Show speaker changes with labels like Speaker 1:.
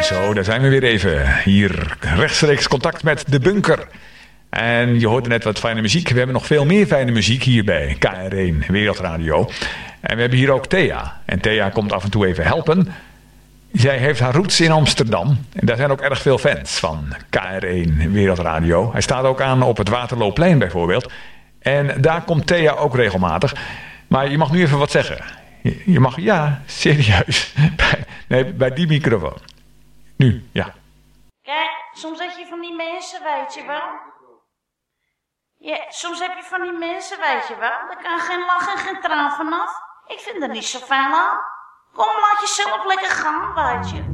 Speaker 1: Zo, daar zijn we weer even. Hier rechtstreeks contact met de bunker. En je hoorde net wat fijne muziek. We hebben nog veel meer fijne muziek hier bij KR1 Wereldradio. En we hebben hier ook Thea. En Thea komt af en toe even helpen. Zij heeft haar roots in Amsterdam. En daar zijn ook erg veel fans van KR1 Wereldradio. Hij staat ook aan op het Waterloopplein bijvoorbeeld. En daar komt Thea ook regelmatig. Maar je mag nu even wat zeggen. Je mag, ja, serieus. Bij die microfoon. Nu, ja.
Speaker 2: Kijk, soms heb je van die mensen, weet je wel. Ja, soms heb je van die mensen, weet je wel. Daar kan geen lach en geen traan vanaf. Ik vind er niet zo fijn aan. Kom, laat jezelf lekker gaan, weet je.